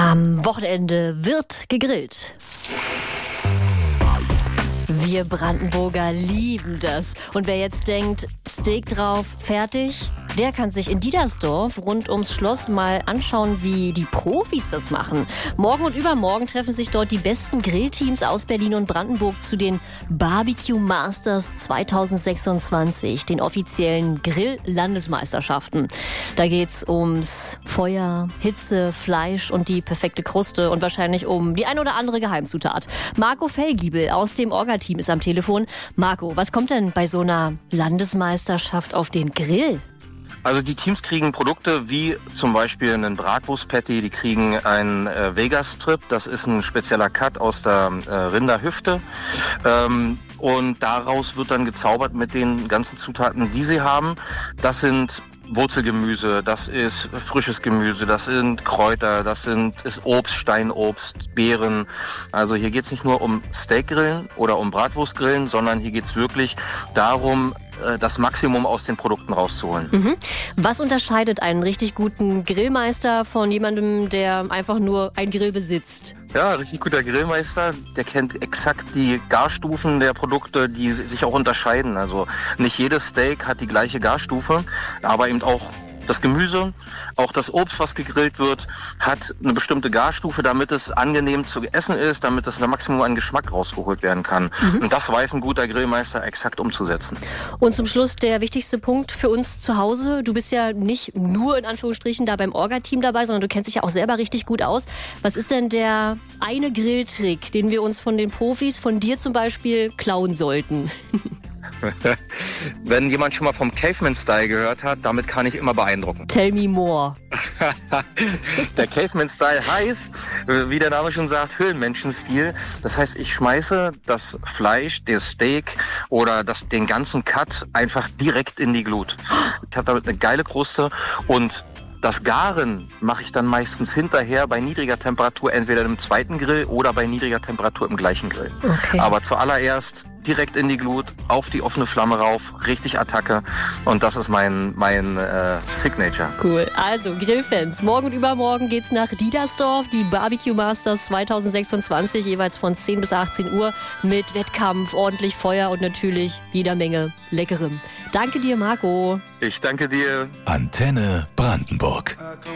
Am Wochenende wird gegrillt. Wir Brandenburger lieben das. Und wer jetzt denkt, Steak drauf, fertig, der kann sich in Diedersdorf rund ums Schloss mal anschauen, wie die Profis das machen. Morgen und übermorgen treffen sich dort die besten Grillteams aus Berlin und Brandenburg zu den Barbecue Masters 2026, den offiziellen Grill-Landesmeisterschaften. Da geht's ums Feuer, Hitze, Fleisch und die perfekte Kruste und wahrscheinlich um die ein oder andere Geheimzutat. Marco Fellgiebel aus dem Orga-Team ist am Telefon. Marco, was kommt denn bei so einer Landesmeisterschaft auf den Grill? Also die Teams kriegen Produkte wie zum Beispiel einen Bratwurst-Patty, die kriegen einen Vegas-Strip, das ist ein spezieller Cut aus der Rinderhüfte und daraus wird dann gezaubert mit den ganzen Zutaten, die sie haben. Das sind Wurzelgemüse, das ist frisches Gemüse, das sind Kräuter, ist Obst, Steinobst, Beeren. Also hier geht es nicht nur um Steakgrillen oder um Bratwurstgrillen, sondern hier geht es wirklich darum, das Maximum aus den Produkten rauszuholen. Mhm. Was unterscheidet einen richtig guten Grillmeister von jemandem, der einfach nur einen Grill besitzt? Ja, richtig guter Grillmeister, der kennt exakt die Garstufen der Produkte, die sich auch unterscheiden. Also nicht jedes Steak hat die gleiche Garstufe, aber eben auch das Gemüse, auch das Obst, was gegrillt wird, hat eine bestimmte Garstufe, damit es angenehm zu essen ist, damit es ein Maximum an Geschmack rausgeholt werden kann. Und das weiß ein guter Grillmeister exakt umzusetzen. Und zum Schluss der wichtigste Punkt für uns zu Hause. Du bist ja nicht nur in Anführungsstrichen da beim Orga-Team dabei, sondern du kennst dich ja auch selber richtig gut aus. Was ist denn der eine Grilltrick, den wir uns von den Profis, von dir zum Beispiel, klauen sollten? Wenn jemand schon mal vom Caveman-Style gehört hat, damit kann ich immer beeindrucken. Tell me more. Der Caveman-Style heißt, wie der Name schon sagt, Höhlenmenschenstil. Das heißt, ich schmeiße das Fleisch, das Steak oder den ganzen Cut einfach direkt in die Glut. Ich habe damit eine geile Kruste und das Garen mache ich dann meistens hinterher bei niedriger Temperatur, entweder im zweiten Grill oder bei niedriger Temperatur im gleichen Grill. Okay. Aber zuallererst direkt in die Glut, auf die offene Flamme rauf, richtig Attacke. Und das ist mein Signature. Cool. Also Grillfans, morgen und übermorgen geht's nach Diedersdorf, die Barbecue Masters 2026, jeweils von 10 bis 18 Uhr mit Wettkampf, ordentlich Feuer und natürlich jeder Menge Leckerem. Danke dir, Marco. Ich danke dir. Antenne Brandenburg.